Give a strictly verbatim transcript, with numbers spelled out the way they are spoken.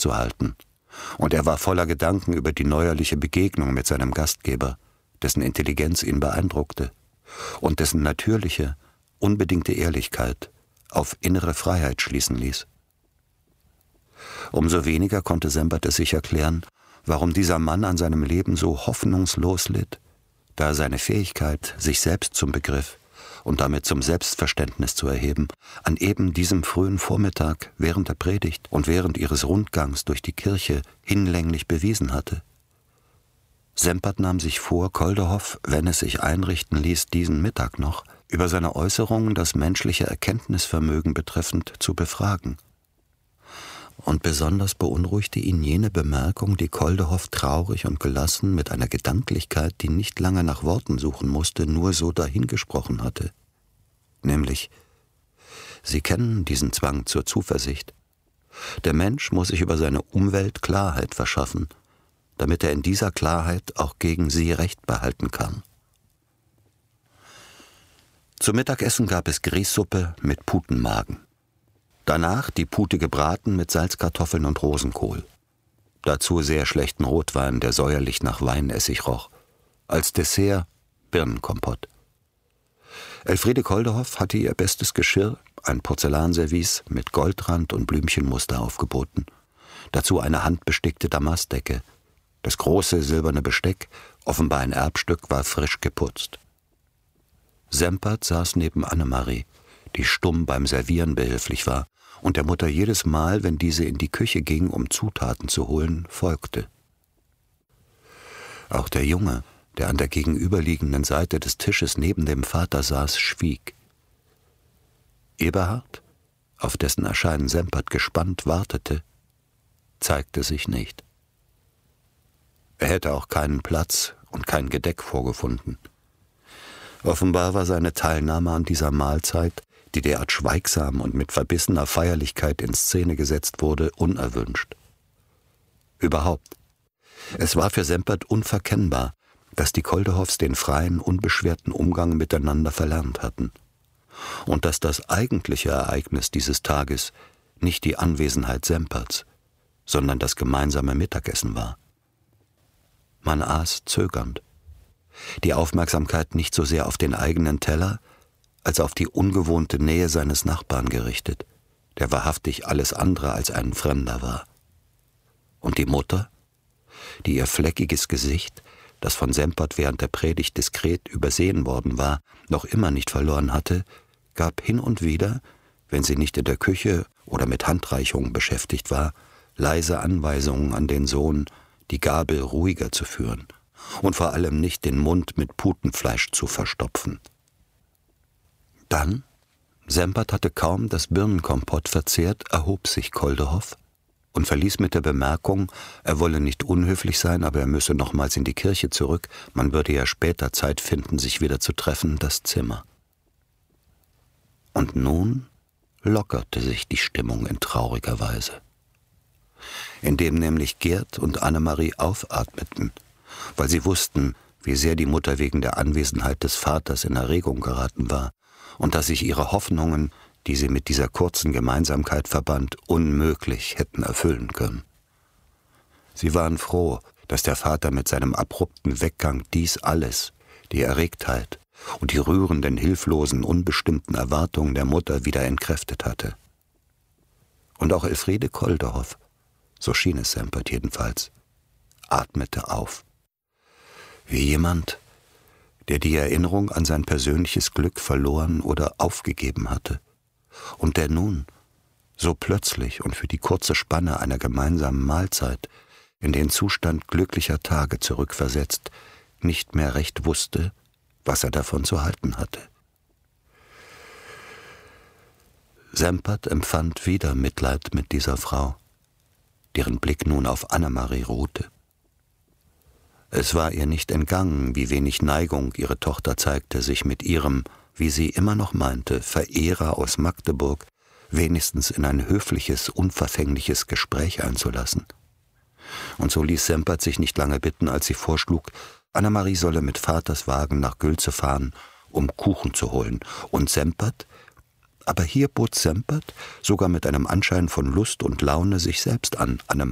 festzuhalten. Und er war voller Gedanken über die neuerliche Begegnung mit seinem Gastgeber, dessen Intelligenz ihn beeindruckte und dessen natürliche, unbedingte Ehrlichkeit auf innere Freiheit schließen ließ. Umso weniger konnte Sempert es sich erklären, warum dieser Mann an seinem Leben so hoffnungslos litt, da seine Fähigkeit, sich selbst zum Begriff und damit zum Selbstverständnis zu erheben, an eben diesem frühen Vormittag während der Predigt und während ihres Rundgangs durch die Kirche hinlänglich bewiesen hatte. Sempert nahm sich vor, Koldehoff, wenn es sich einrichten ließ, diesen Mittag noch, über seine Äußerungen das menschliche Erkenntnisvermögen betreffend zu befragen. Und besonders beunruhigte ihn jene Bemerkung, die Koldehoff traurig und gelassen mit einer Gedanklichkeit, die nicht lange nach Worten suchen musste, nur so dahingesprochen hatte. Nämlich, Sie kennen diesen Zwang zur Zuversicht. Der Mensch muss sich über seine Umwelt Klarheit verschaffen, damit er in dieser Klarheit auch gegen sie Recht behalten kann. Zum Mittagessen gab es Grießsuppe mit Putenmagen. Danach die Pute gebraten mit Salzkartoffeln und Rosenkohl. Dazu sehr schlechten Rotwein, der säuerlich nach Weinessig roch. Als Dessert Birnenkompott. Elfriede Koldehoff hatte ihr bestes Geschirr, ein Porzellanservice mit Goldrand und Blümchenmuster aufgeboten. Dazu eine handbestickte Damastdecke. Das große silberne Besteck, offenbar ein Erbstück, war frisch geputzt. Sempert saß neben Annemarie, die stumm beim Servieren behilflich war und der Mutter jedes Mal, wenn diese in die Küche ging, um Zutaten zu holen, folgte. Auch der Junge, der an der gegenüberliegenden Seite des Tisches neben dem Vater saß, schwieg. Eberhard, auf dessen Erscheinen Sempert gespannt wartete, zeigte sich nicht. Er hätte auch keinen Platz und kein Gedeck vorgefunden. Offenbar war seine Teilnahme an dieser Mahlzeit, die derart schweigsam und mit verbissener Feierlichkeit in Szene gesetzt wurde, unerwünscht. Überhaupt, es war für Sempert unverkennbar, dass die Koldehoffs den freien, unbeschwerten Umgang miteinander verlernt hatten und dass das eigentliche Ereignis dieses Tages nicht die Anwesenheit Semperts, sondern das gemeinsame Mittagessen war. Man aß zögernd, die Aufmerksamkeit nicht so sehr auf den eigenen Teller, als auf die ungewohnte Nähe seines Nachbarn gerichtet, der wahrhaftig alles andere als ein Fremder war. Und die Mutter, die ihr fleckiges Gesicht, das von Sempert während der Predigt diskret übersehen worden war, noch immer nicht verloren hatte, gab hin und wieder, wenn sie nicht in der Küche oder mit Handreichungen beschäftigt war, leise Anweisungen an den Sohn, die Gabel ruhiger zu führen und vor allem nicht den Mund mit Putenfleisch zu verstopfen. Dann, Sempert hatte kaum das Birnenkompott verzehrt, erhob sich Koldehoff und verließ mit der Bemerkung, er wolle nicht unhöflich sein, aber er müsse nochmals in die Kirche zurück, man würde ja später Zeit finden, sich wieder zu treffen, das Zimmer. Und nun lockerte sich die Stimmung in trauriger Weise, indem nämlich Gerd und Annemarie aufatmeten, weil sie wussten, wie sehr die Mutter wegen der Anwesenheit des Vaters in Erregung geraten war und dass sich ihre Hoffnungen, die sie mit dieser kurzen Gemeinsamkeit verband, unmöglich hätten erfüllen können. Sie waren froh, dass der Vater mit seinem abrupten Weggang dies alles, die Erregtheit und die rührenden, hilflosen, unbestimmten Erwartungen der Mutter wieder entkräftet hatte. Und auch Elfriede Koldehoff, so schien es Sempert jedenfalls, atmete auf, wie jemand, der die Erinnerung an sein persönliches Glück verloren oder aufgegeben hatte und der nun, so plötzlich und für die kurze Spanne einer gemeinsamen Mahlzeit, in den Zustand glücklicher Tage zurückversetzt, nicht mehr recht wusste, was er davon zu halten hatte. Sempert empfand wieder Mitleid mit dieser Frau, deren Blick nun auf Annemarie ruhte. Es war ihr nicht entgangen, wie wenig Neigung ihre Tochter zeigte, sich mit ihrem, wie sie immer noch meinte, Verehrer aus Magdeburg wenigstens in ein höfliches, unverfängliches Gespräch einzulassen. Und so ließ Sempert sich nicht lange bitten, als sie vorschlug, Annemarie solle mit Vaters Wagen nach Gülze fahren, um Kuchen zu holen. Und Sempert, aber hier bot Sempert, sogar mit einem Anschein von Lust und Laune, sich selbst an, Annemarie